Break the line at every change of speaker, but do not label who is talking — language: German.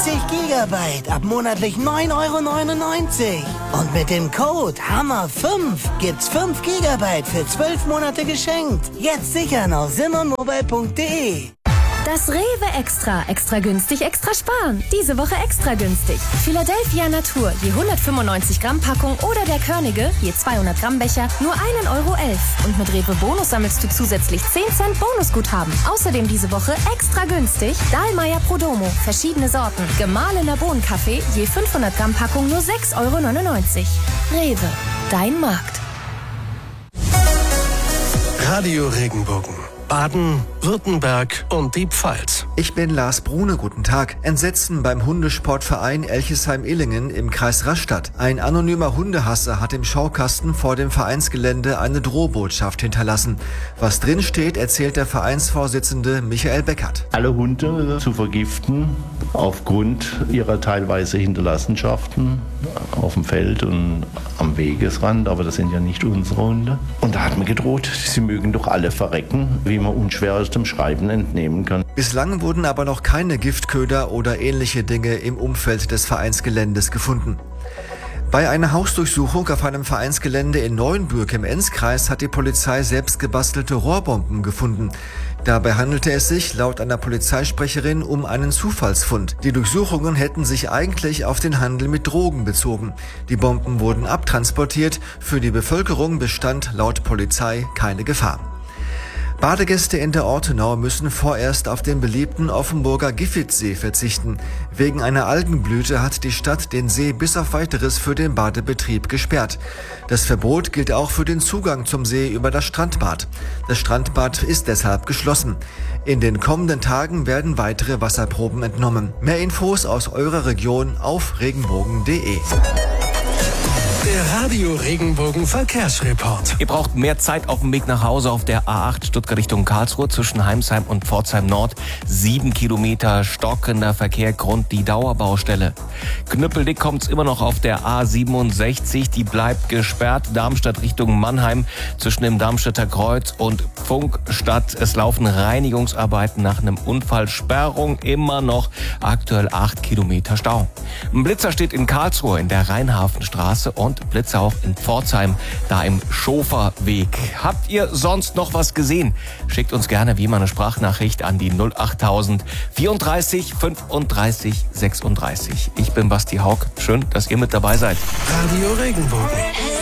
40 Gigabyte ab monatlich 9,99 €. Und mit dem Code HAMMER5 gibt's 5 Gigabyte für 12 Monate geschenkt. Jetzt sichern auf simonmobile.de.
Das Rewe Extra. Extra günstig, extra sparen. Diese Woche extra günstig. Philadelphia Natur, je 195 Gramm Packung oder der Körnige, je 200 Gramm Becher, nur 1,11 €. Und mit Rewe Bonus sammelst du zusätzlich 10 Cent Bonusguthaben. Außerdem diese Woche extra günstig Dahlmeier Prodomo, verschiedene Sorten. Gemahlener Bohnenkaffee, je 500 Gramm Packung, nur 6,99 €. Rewe, dein Markt.
Radio Regenbogen. Baden, Württemberg und die Pfalz.
Ich bin Lars Brune, guten Tag. Entsetzen beim Hundesportverein Elchesheim-Illingen im Kreis Rastatt. Ein anonymer Hundehasser hat im Schaukasten vor dem Vereinsgelände eine Drohbotschaft hinterlassen. Was drin steht, erzählt der Vereinsvorsitzende Michael Beckert.
Alle Hunde zu vergiften aufgrund ihrer teilweise Hinterlassenschaften auf dem Feld und am Wegesrand, aber das sind ja nicht unsere Hunde. Und da hat man gedroht, sie mögen doch alle verrecken, wie man unschwer aus dem Schreiben entnehmen kann.
Bislang wurden aber noch keine Giftköder oder ähnliche Dinge im Umfeld des Vereinsgeländes gefunden. Bei einer Hausdurchsuchung auf einem Vereinsgelände in Neuenbürg im Enzkreis hat die Polizei selbstgebastelte Rohrbomben gefunden. Dabei handelte es sich, laut einer Polizeisprecherin, um einen Zufallsfund. Die Durchsuchungen hätten sich eigentlich auf den Handel mit Drogen bezogen. Die Bomben wurden abtransportiert. Für die Bevölkerung bestand laut Polizei keine Gefahr. Badegäste in der Ortenau müssen vorerst auf den beliebten Offenburger Giffitsee verzichten. Wegen einer Algenblüte hat die Stadt den See bis auf Weiteres für den Badebetrieb gesperrt. Das Verbot gilt auch für den Zugang zum See über das Strandbad. Das Strandbad ist deshalb geschlossen. In den kommenden Tagen werden weitere Wasserproben entnommen. Mehr Infos aus eurer Region auf regenbogen.de.
Der Radio Regenbogen Verkehrsreport.
Ihr braucht mehr Zeit auf dem Weg nach Hause auf der A8 Stuttgart Richtung Karlsruhe zwischen Heimsheim und Pforzheim Nord. 7 Kilometer stockender Verkehr, Grund die Dauerbaustelle. Knüppeldick kommt's immer noch auf der A67, die bleibt gesperrt. Darmstadt Richtung Mannheim zwischen dem Darmstädter Kreuz und Funkstadt. Es laufen Reinigungsarbeiten nach einem Unfall. Sperrung immer noch, aktuell 8 Kilometer Stau. Ein Blitzer steht in Karlsruhe in der Rheinhafenstraße und Blitzer auch in Pforzheim, da im Schoferweg. Habt ihr sonst noch was gesehen? Schickt uns gerne wie immer eine Sprachnachricht an die 08000 34 35 36. Ich bin Basti Haug. Schön, dass ihr mit dabei seid.
Radio Regenbogen.